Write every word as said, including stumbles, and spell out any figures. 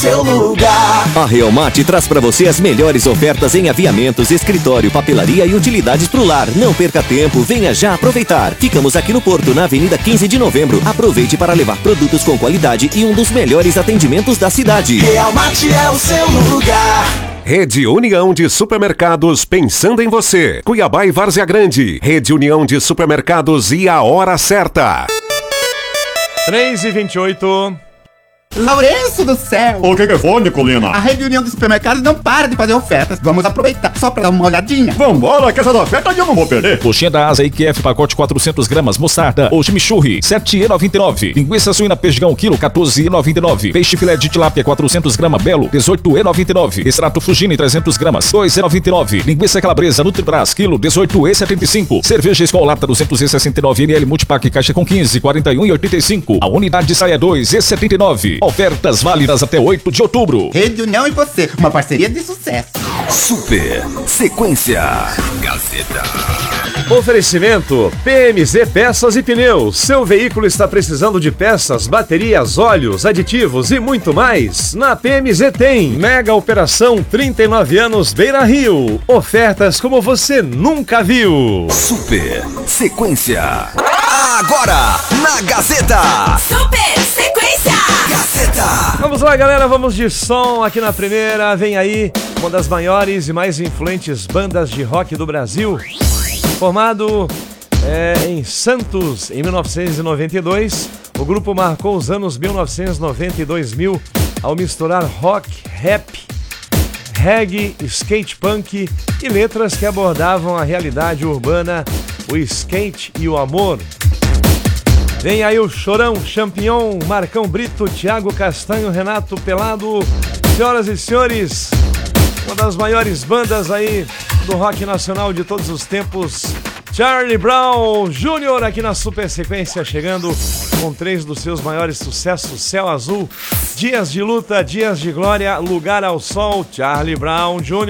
seu lugar. A Realmate traz para você as melhores ofertas em aviamentos, escritório, papelaria e utilidades pro lar. Não perca tempo, venha já aproveitar. Ficamos aqui no Porto, na Avenida quinze de Novembro. Aproveite para levar produtos com qualidade e um dos melhores atendimentos da cidade. Realmate é o seu lugar. Rede União de Supermercados, pensando em você. Cuiabá e Várzea Grande. Rede União de Supermercados e a hora certa. três e vinte e oito. Lourenço do céu! O que que foi, Nicolina? A Rede União dos Supermercados não para de fazer ofertas. Vamos aproveitar só pra dar uma olhadinha. Vambora, que essa oferta eu não vou perder. Coxinha da asa I Q F, pacote quatrocentas gramas, mostarda ou chimichurri, sete reais e noventa e nove centavos. Linguiça suína peixão, quilo, quatorze reais e noventa e nove centavos. Peixe filé de tilápia, quatrocentas gramas, belo, dezoito reais e noventa e nove centavos. Extrato Fugini, trezentas gramas, dois reais e noventa e nove centavos. Linguiça calabresa, Nutribras, quilo, dezoito reais e setenta e cinco centavos. Cerveja Skol Lata, duzentos e sessenta e nove mililitros, Multipack, caixa com quinze, quarenta e um reais e oitenta e cinco centavos. A unidade saia dois reais e setenta e nove centavos. Ofertas válidas até oito de outubro. Rede União e você, uma parceria de sucesso. Super Sequência Gazeta. Oferecimento P M Z Peças e Pneus. Seu veículo está precisando de peças, baterias, óleos, aditivos e muito mais? Na P M Z tem. Mega Operação trinta e nove anos Beira Rio. Ofertas como você nunca viu. Super Sequência. Agora, na Gazeta. Super Sequência Gazeta. Vamos lá, galera, vamos de som aqui na primeira. Vem aí uma das maiores e mais influentes bandas de rock do Brasil. Formado é, em Santos em mil novecentos e noventa e dois, o grupo marcou os anos mil novecentos e noventa e dois mil ao misturar rock, rap, reggae, skate punk e letras que abordavam a realidade urbana, o skate e o amor. Vem aí o Chorão, Champignon, Marcão Brito, Thiago Castanho, Renato Pelado. Senhoras e senhores, uma das maiores bandas aí do rock nacional de todos os tempos, Charlie Brown Júnior aqui na Super Sequência, chegando com três dos seus maiores sucessos: Céu Azul, Dias de Luta, Dias de Glória, Lugar ao Sol. Charlie Brown Júnior